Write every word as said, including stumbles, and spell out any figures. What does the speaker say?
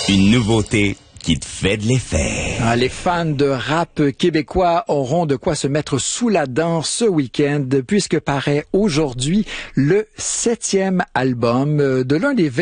Une nouveauté qui te fait de l'effet. Ah, les fans de rap québécois auront de quoi se mettre sous la dent ce week-end, puisque paraît aujourd'hui le septième album de l'un des